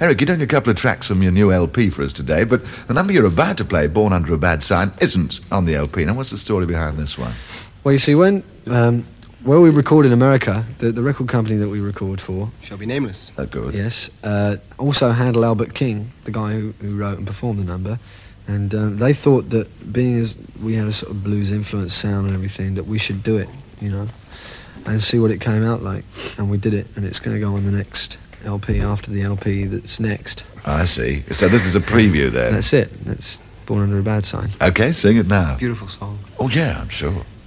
Eric, you're doing a couple of tracks from your new LP for us today, but the number you're about to play, Born Under a Bad Sign, isn't on the LP. Now, what's the story behind this one? Well, you see, when we record in America, the record company that we record for... Shall be nameless. That's good. Yes. Also handle Albert King, the guy who wrote and performed the number. And they thought that being as we had a sort of blues-influenced sound and everything, that we should do it, you know, and see what it came out like. And we did it, and it's going to go on the next LP after the LP that's next. I see. So this is a preview then? And that's it. That's Born Under a Bad Sign. OK, sing it now. Beautiful song. Oh, yeah, I'm sure.